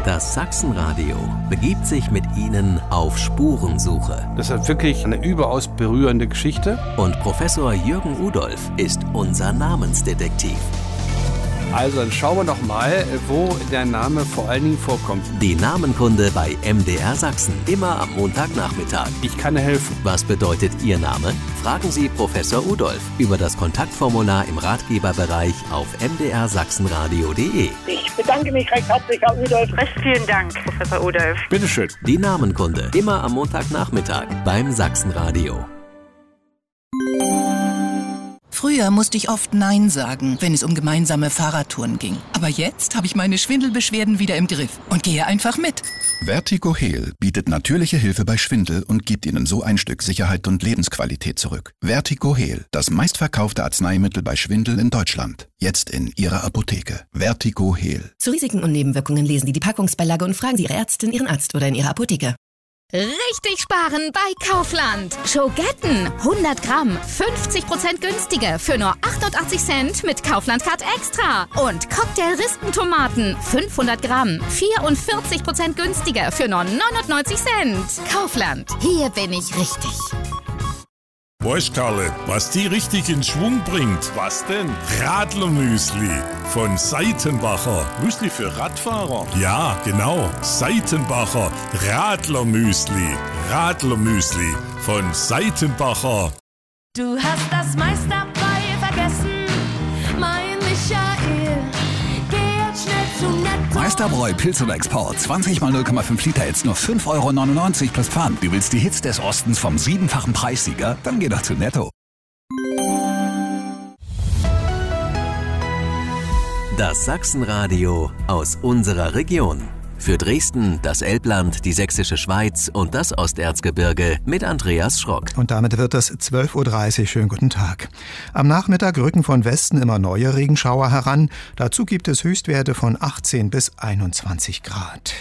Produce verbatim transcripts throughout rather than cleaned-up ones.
Das Sachsenradio begibt sich mit Ihnen auf Spurensuche. Das ist wirklich eine überaus berührende Geschichte. Und Professor Jürgen Udolph ist unser Namensdetektiv. Also dann schauen wir doch mal, wo der Name vor allen Dingen vorkommt. Die Namenkunde bei M D R Sachsen, immer am Montagnachmittag. Ich kann helfen. Was bedeutet Ihr Name? Fragen Sie Professor Udolph über das Kontaktformular im Ratgeberbereich auf m d r sachsenradio punkt d e. Ich bedanke mich recht herzlich, Herr Udolph. Recht vielen Dank, Professor Udolph. Bitteschön. Die Namenkunde, immer am Montagnachmittag beim Sachsenradio. Früher musste ich oft Nein sagen, wenn es um gemeinsame Fahrradtouren ging. Aber jetzt habe ich meine Schwindelbeschwerden wieder im Griff und gehe einfach mit. Vertigo Heal bietet natürliche Hilfe bei Schwindel und gibt Ihnen so ein Stück Sicherheit und Lebensqualität zurück. Vertigo Heal, das meistverkaufte Arzneimittel bei Schwindel in Deutschland. Jetzt in Ihrer Apotheke. Vertigo Heal. Zu Risiken und Nebenwirkungen lesen Sie die Packungsbeilage und fragen Sie Ihre Ärztin, Ihren Arzt oder in Ihrer Apotheke. Richtig sparen bei Kaufland. Schogetten, hundert Gramm, fünfzig Prozent günstiger für nur achtundachtzig Cent mit Kaufland Card Extra. Und Cocktail-Rispentomaten, fünfhundert Gramm, vierundvierzig Prozent günstiger für nur neunundneunzig Cent. Kaufland, hier bin ich richtig. Weißt Karle, was die richtig in Schwung bringt? Was denn? Radlermüsli von Seitenbacher. Müsli für Radfahrer? Ja, genau. Seitenbacher Radlermüsli. Radlermüsli von Seitenbacher. Du hast das meiste dabei vergessen, mein Michael. Geh jetzt schnell zu Netto. Meisterbräu Pilz und Export. zwanzig mal null Komma fünf Liter, jetzt nur fünf Euro neunundneunzig plus Pfand. Du willst die Hits des Ostens vom siebenfachen Preissieger? Dann geh doch zu Netto. Das Sachsenradio aus unserer Region. Für Dresden, das Elbland, die Sächsische Schweiz und das Osterzgebirge mit Andreas Schrock. Und damit wird es zwölf Uhr dreißig. Schönen guten Tag. Am Nachmittag rücken von Westen immer neue Regenschauer heran. Dazu gibt es Höchstwerte von achtzehn bis einundzwanzig Grad.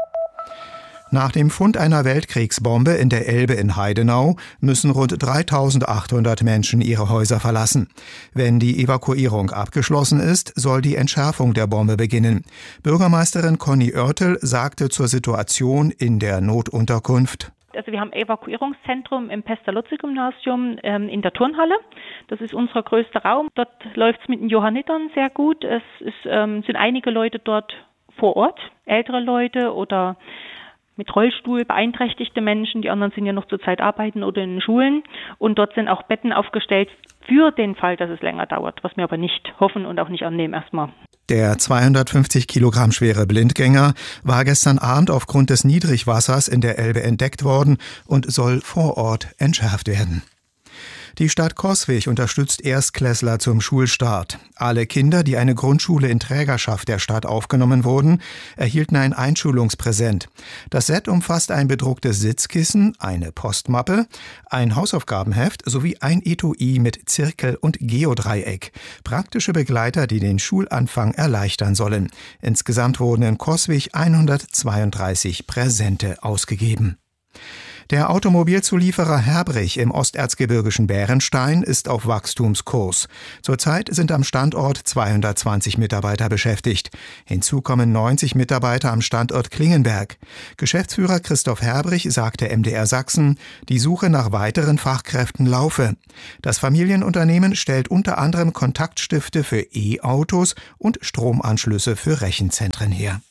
Nach dem Fund einer Weltkriegsbombe in der Elbe in Heidenau müssen rund dreitausendachthundert Menschen ihre Häuser verlassen. Wenn die Evakuierung abgeschlossen ist, soll die Entschärfung der Bombe beginnen. Bürgermeisterin Conny Oertel sagte zur Situation in der Notunterkunft: Also wir haben ein Evakuierungszentrum im Pestalozzi-Gymnasium ähm, in der Turnhalle. Das ist unser größter Raum. Dort läuft es mit den Johannitern sehr gut. Es ist, ähm, sind einige Leute dort vor Ort, ältere Leute oder mit Rollstuhl beeinträchtigte Menschen. Die anderen sind ja noch zurzeit arbeiten oder in den Schulen. Und dort sind auch Betten aufgestellt für den Fall, dass es länger dauert, was wir aber nicht hoffen und auch nicht annehmen erstmal. Der zweihundertfünfzig Kilogramm schwere Blindgänger war gestern Abend aufgrund des Niedrigwassers in der Elbe entdeckt worden und soll vor Ort entschärft werden. Die Stadt Coswig unterstützt Erstklässler zum Schulstart. Alle Kinder, die eine Grundschule in Trägerschaft der Stadt aufgenommen wurden, erhielten ein Einschulungspräsent. Das Set umfasst ein bedrucktes Sitzkissen, eine Postmappe, ein Hausaufgabenheft sowie ein Etui mit Zirkel und Geodreieck. Praktische Begleiter, die den Schulanfang erleichtern sollen. Insgesamt wurden in Coswig hundertzweiunddreißig Präsente ausgegeben. Der Automobilzulieferer Herbrich im osterzgebirgischen Bärenstein ist auf Wachstumskurs. Zurzeit sind am Standort zweihundertzwanzig Mitarbeiter beschäftigt. Hinzu kommen neunzig Mitarbeiter am Standort Klingenberg. Geschäftsführer Christoph Herbrich sagte M D R Sachsen, die Suche nach weiteren Fachkräften laufe. Das Familienunternehmen stellt unter anderem Kontaktstifte für E-Autos und Stromanschlüsse für Rechenzentren her.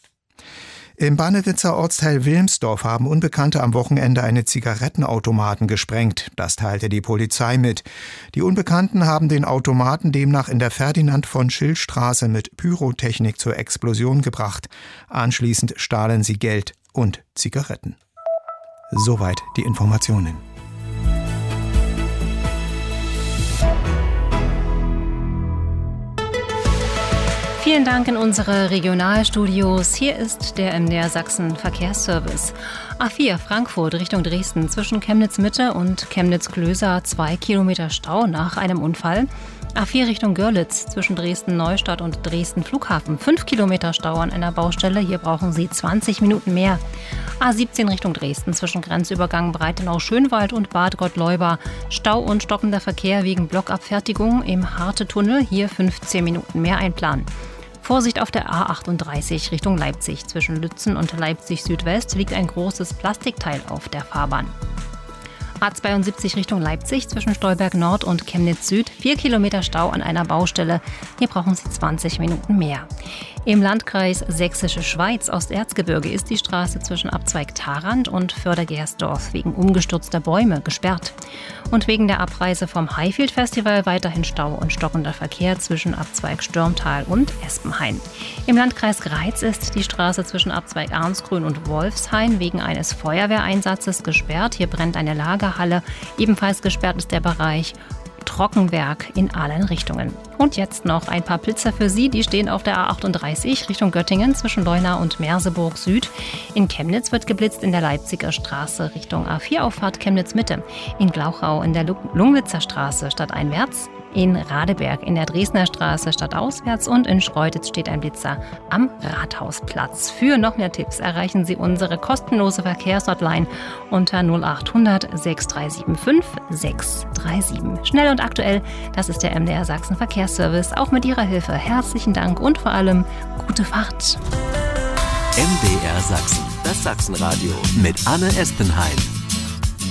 Im Bannewitzer Ortsteil Wilmsdorf haben Unbekannte am Wochenende einen Zigarettenautomaten gesprengt. Das teilte die Polizei mit. Die Unbekannten haben den Automaten demnach in der Ferdinand-von-Schill-Straße mit Pyrotechnik zur Explosion gebracht. Anschließend stahlen sie Geld und Zigaretten. Soweit die Informationen. Vielen Dank in unsere Regionalstudios. Hier ist der M D R Sachsen Verkehrsservice. A vier Frankfurt Richtung Dresden zwischen Chemnitz-Mitte und Chemnitz-Klöser zwei Kilometer Stau nach einem Unfall. A vier Richtung Görlitz zwischen Dresden-Neustadt und Dresden-Flughafen fünf Kilometer Stau an einer Baustelle. Hier brauchen Sie zwanzig Minuten mehr. A siebzehn Richtung Dresden zwischen Grenzübergang Breitenau-Schönwald und Bad Gottleuba. Stau und stockender Verkehr wegen Blockabfertigung im Harte-Tunnel. Hier fünfzehn Minuten mehr einplanen. Vorsicht auf der A achtunddreißig Richtung Leipzig. Zwischen Lützen und Leipzig Südwest liegt ein großes Plastikteil auf der Fahrbahn. A zweiundsiebzig Richtung Leipzig zwischen Stolberg Nord und Chemnitz Süd. Vier Kilometer Stau an einer Baustelle. Hier brauchen Sie zwanzig Minuten mehr. Im Landkreis Sächsische Schweiz Osterzgebirge ist die Straße zwischen Abzweig Tharand und Fördergersdorf wegen umgestürzter Bäume gesperrt. Und wegen der Abreise vom Highfield Festival weiterhin Stau und stockender Verkehr zwischen Abzweig Stürmtal und Espenhain. Im Landkreis Greiz ist die Straße zwischen Abzweig Arnsgrün und Wolfshain wegen eines Feuerwehreinsatzes gesperrt. Hier brennt eine Lagerhalle. Ebenfalls gesperrt ist der Bereich Trockenwerk in allen Richtungen. Und jetzt noch ein paar Blitzer für Sie. Die stehen auf der A achtunddreißig Richtung Göttingen zwischen Leuna und Merseburg Süd. In Chemnitz wird geblitzt in der Leipziger Straße Richtung A vier Auffahrt Chemnitz Mitte. In Glauchau in der Lunglitzer Straße stadteinwärts. In Radeberg in der Dresdner Straße stadtauswärts und in Schreutitz steht ein Blitzer am Rathausplatz. Für noch mehr Tipps erreichen Sie unsere kostenlose Verkehrshotline unter null achthundert sechs drei sieben fünf sechs drei sieben. Schnell und aktuell, das ist der M D R Sachsen Verkehrsservice. Auch mit Ihrer Hilfe herzlichen Dank und vor allem gute Fahrt. M D R Sachsen, das Sachsenradio mit Anne Espenheim.